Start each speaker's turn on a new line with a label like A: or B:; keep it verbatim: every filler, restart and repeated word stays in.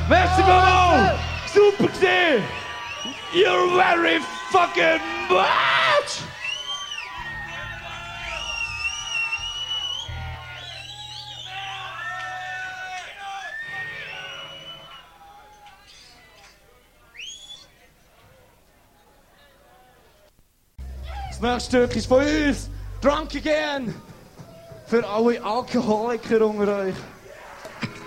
A: Merci mal! Super gesehen! You're very fucking much! Das nächste Stück ist von uns. Drunk Again. Für alle Alkoholiker unter euch.